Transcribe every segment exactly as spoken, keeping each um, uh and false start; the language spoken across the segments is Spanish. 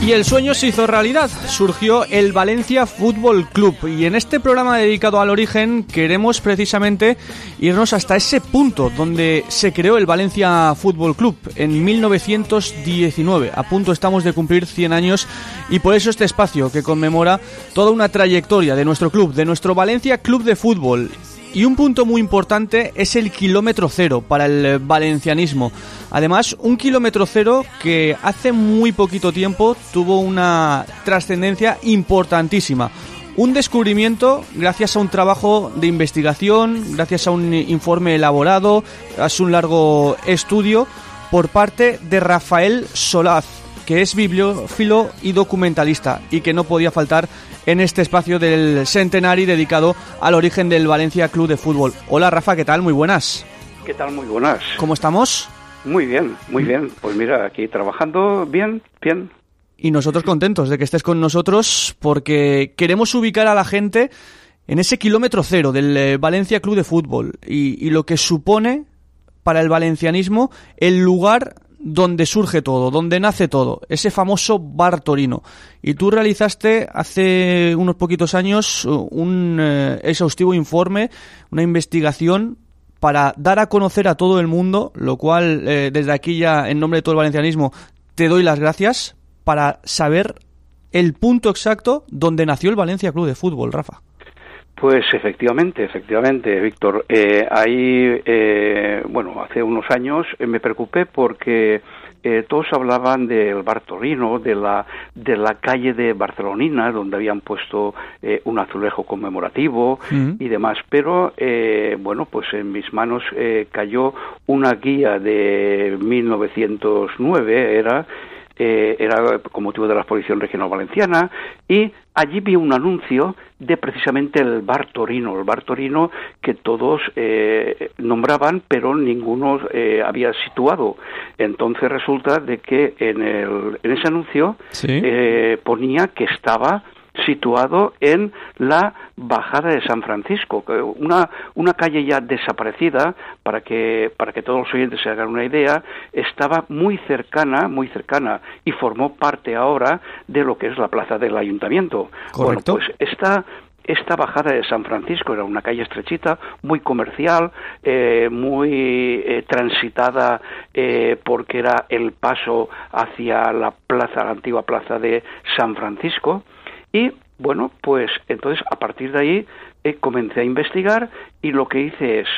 Y el sueño se hizo realidad, surgió el Valencia Fútbol Club y en este programa dedicado al origen queremos precisamente irnos hasta ese punto donde se creó el Valencia Fútbol Club en mil novecientos diecinueve. A punto estamos de cumplir cien años y por eso este espacio que conmemora toda una trayectoria de nuestro club, de nuestro Valencia Club de Fútbol. Y un punto muy importante es el kilómetro cero para el valencianismo. Además, un kilómetro cero que hace muy poquito tiempo tuvo una trascendencia importantísima. Un descubrimiento gracias a un trabajo de investigación, gracias a un informe elaborado, tras un largo estudio por parte de Rafael Solaz, que es bibliófilo y documentalista y que no podía faltar en este espacio del Centenari dedicado al origen del Valencia Club de Fútbol. Hola Rafa, ¿qué tal? Muy buenas. ¿Qué tal? Muy buenas. ¿Cómo estamos? Muy bien, muy bien. Pues mira, aquí trabajando bien, bien. Y nosotros contentos de que estés con nosotros porque queremos ubicar a la gente en ese kilómetro cero del Valencia Club de Fútbol y, y lo que supone para el valencianismo el lugar donde surge todo, donde nace todo, ese famoso Bar Torino. Y tú realizaste hace unos poquitos años un eh, exhaustivo informe, una investigación para dar a conocer a todo el mundo, lo cual eh, desde aquí ya en nombre de todo el valencianismo te doy las gracias, para saber el punto exacto donde nació el Valencia Club de Fútbol, Rafa. Pues efectivamente, efectivamente, Víctor. Eh, ahí, eh, bueno, hace unos años eh, me preocupé porque eh, todos hablaban del Bar Torino, de la de la calle de Barcelonina, donde habían puesto eh, un azulejo conmemorativo uh-huh. y demás. Pero, eh, bueno, pues en mis manos eh, cayó una guía de mil novecientos nueve, era... Eh, era con motivo de la exposición regional valenciana, y allí vi un anuncio de precisamente el Bar Torino, el Bar Torino que todos eh, nombraban, pero ninguno eh, había situado. Entonces resulta de que en, el, en ese anuncio ¿sí? eh, ponía que estaba situado en la Bajada de San Francisco, una una calle ya desaparecida, para que para que todos los oyentes se hagan una idea, estaba muy cercana, muy cercana y formó parte ahora de lo que es la plaza del Ayuntamiento. Correcto. Bueno, pues esta Esta Bajada de San Francisco era una calle estrechita, muy comercial, eh, muy eh, transitada eh, porque era el paso hacia la plaza, la antigua plaza de San Francisco. Y bueno, pues entonces a partir de ahí eh, comencé a investigar y lo que hice es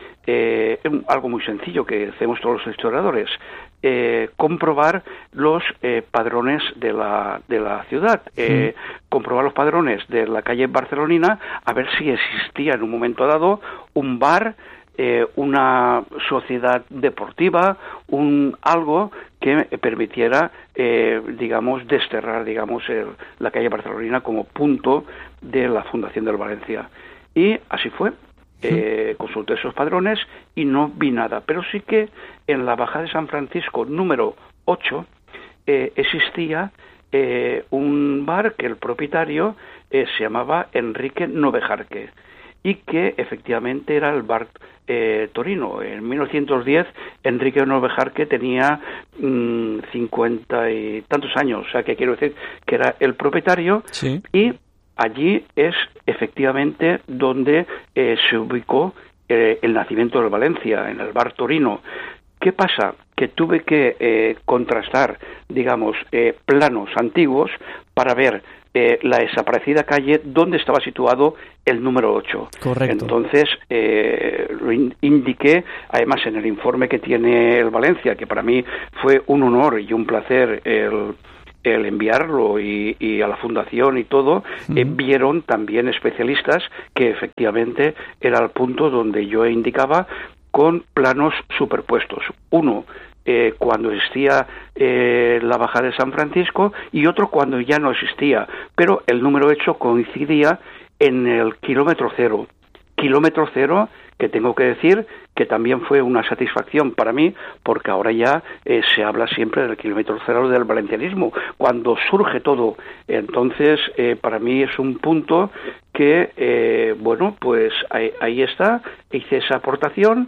eh, algo muy sencillo que hacemos todos los historiadores, eh, comprobar los eh, padrones de la de la ciudad, sí. eh, comprobar los padrones de la calle Barcelonina, a ver si existía en un momento dado un bar, eh, una sociedad deportiva, un algo que permitiera, eh, digamos, desterrar, digamos, el, la calle Barcelonina como punto de la fundación del Valencia. Y así fue. Eh, consulté esos padrones y no vi nada. Pero sí que en la Bajada de San Francisco número ocho eh, existía eh, un bar que el propietario eh, se llamaba Enrique Novejarque, y que efectivamente era el Bar eh, Torino. En mil novecientos diez Enrique Novejarque tenía mmm, cincuenta y tantos años, o sea que quiero decir que era el propietario, sí. Y allí es efectivamente donde eh, se ubicó eh, el nacimiento del Valencia, en el Bar Torino. ¿Qué pasa? Que tuve que eh, contrastar, digamos, eh, planos antiguos para ver eh, la desaparecida calle donde estaba situado el número ocho. Correcto. Entonces, eh, lo in- indiqué, además en el informe que tiene el Valencia, que para mí fue un honor y un placer el... el enviarlo y, y a la fundación y todo, uh-huh. eh, vieron también especialistas que efectivamente era el punto donde yo indicaba con planos superpuestos. Uno, eh, cuando existía eh, la Bajada de San Francisco, y otro cuando ya no existía, pero el número ocho coincidía en el kilómetro cero. Kilómetro cero que tengo que decir que también fue una satisfacción para mí, porque ahora ya eh, se habla siempre del kilómetro cero del valencianismo, cuando surge todo. Entonces, eh, para mí es un punto que, eh, bueno, pues ahí, ahí está, hice esa aportación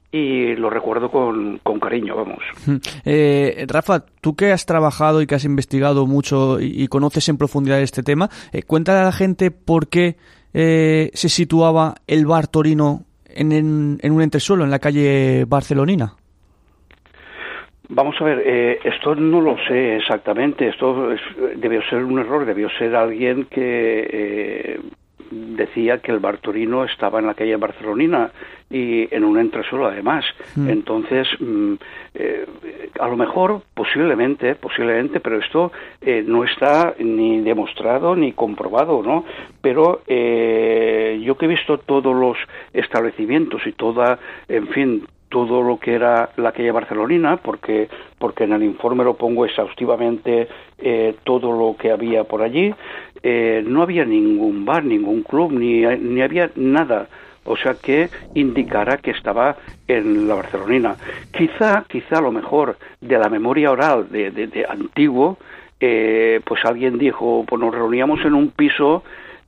y lo recuerdo con, con cariño, vamos. Eh, Rafa, tú que has trabajado y que has investigado mucho y, y conoces en profundidad este tema, eh, cuéntale a la gente por qué eh, se situaba el bar Torino en, en, en un entresuelo, en la calle barcelonina. Vamos a ver, eh, esto no lo sé exactamente, esto es, debió ser un error, debió ser alguien que... Eh, decía que el bar Torino estaba en la calle barcelonina y en un entresuelo además. Mm. Entonces, mm, eh, a lo mejor, posiblemente, posiblemente, pero esto eh, no está ni demostrado ni comprobado, ¿no? Pero eh, yo que he visto todos los establecimientos y toda, en fin, todo lo que era la calle barcelonina, porque porque en el informe lo pongo exhaustivamente eh, todo lo que había por allí, eh, no había ningún bar, ningún club, ni, ni había nada, o sea, que indicara que estaba en la barcelonina. Quizá, quizá a lo mejor de la memoria oral de, de, de antiguo, eh, pues alguien dijo, pues nos reuníamos en un piso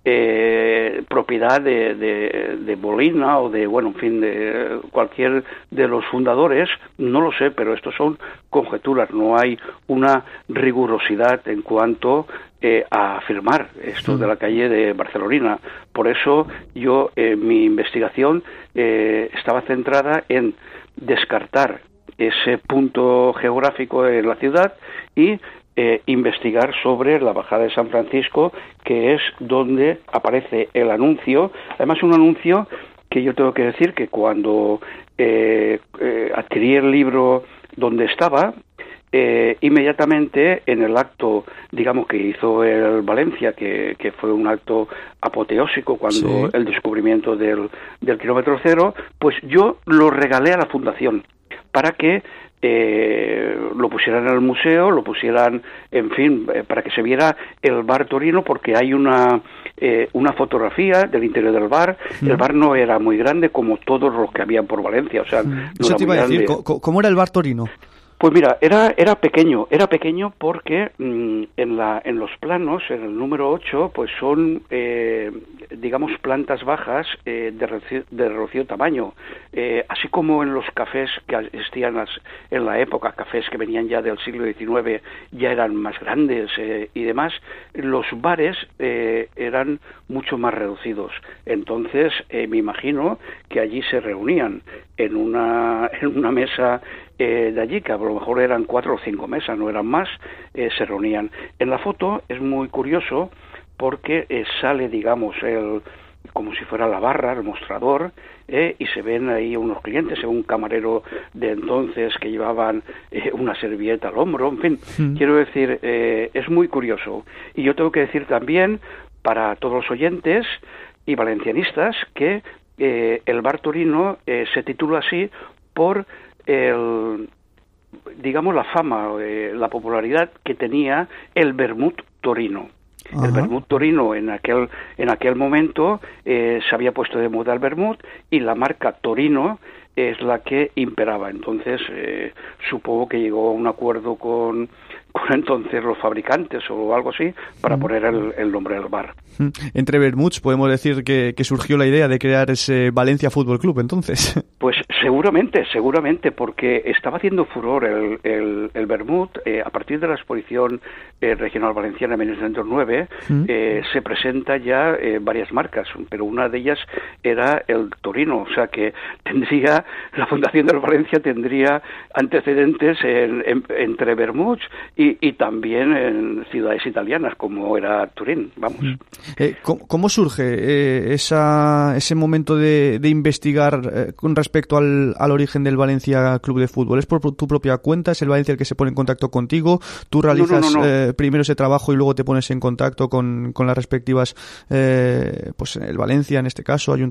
Eh, propiedad de, de, de Molina o de, bueno, en fin, de cualquier de los fundadores, no lo sé, pero estos son conjeturas, no hay una rigurosidad en cuanto eh, a afirmar esto de la calle de Barcelonina. Por eso yo, eh, mi investigación eh, estaba centrada en descartar ese punto geográfico en la ciudad y Eh, investigar sobre la Bajada de San Francisco, que es donde aparece el anuncio. Además, un anuncio que yo tengo que decir que cuando eh, eh, adquirí el libro donde estaba, eh, inmediatamente en el acto, digamos, que hizo el Valencia, que, que fue un acto apoteósico cuando sí. el descubrimiento del, del kilómetro cero, pues yo lo regalé a la Fundación para que Eh, lo pusieran en el museo, lo pusieran, en fin, eh, para que se viera el bar Torino, porque hay una eh, una fotografía del interior del bar. Mm. El bar no era muy grande como todos los que habían por Valencia, o sea, mm. no Eso era te iba a decir, ¿cómo era el bar Torino? Pues mira, era era pequeño, era pequeño porque mmm, en la en los planos, en el número ocho, pues son, eh, digamos, plantas bajas eh, de, reducido, de reducido tamaño, eh, así como en los cafés que existían en la época, cafés que venían ya del siglo diecinueve, ya eran más grandes eh, y demás, los bares eh, eran mucho más reducidos. Entonces, eh, me imagino que allí se reunían en una en una mesa Eh, de allí, que a lo mejor eran cuatro o cinco mesas, no eran más, eh, se reunían. En la foto es muy curioso porque eh, sale, digamos, el como si fuera la barra, el mostrador, eh, y se ven ahí unos clientes, un camarero de entonces que llevaban eh, una servilleta al hombro, en fin, mm. quiero decir, eh, es muy curioso. Y yo tengo que decir también, para todos los oyentes y valencianistas, que eh, el bar Torino eh, se titula así por el, digamos, la fama, eh, la popularidad que tenía el vermut torino. Ajá. El vermut torino en aquel en aquel momento eh, se había puesto de moda el vermut y la marca Torino es la que imperaba. Entonces eh, supongo que llegó a un acuerdo con con entonces los fabricantes o algo así para poner el, el nombre del bar. Entre vermuts podemos decir que, que surgió la idea de crear ese Valencia Fútbol Club, entonces. Pues seguramente, seguramente, porque estaba haciendo furor el, el, el vermut eh, a partir de la exposición eh, regional valenciana en mil novecientos nueve, ¿Mm? eh, se presenta ya eh, varias marcas, pero una de ellas era el Torino, o sea que tendría, la Fundación del Valencia tendría antecedentes en, en, entre vermuts y, y también en ciudades italianas como era Turín, vamos. Eh, ¿cómo, ¿Cómo surge eh, esa, ese momento de, de investigar eh, con respecto al, al origen del Valencia Club de Fútbol? ¿Es por tu propia cuenta? ¿Es el Valencia el que se pone en contacto contigo? ¿Tú realizas no, no, no, no. Eh, primero ese trabajo y luego te pones en contacto con, con las respectivas, eh, pues el Valencia en este caso, ayuntamiento?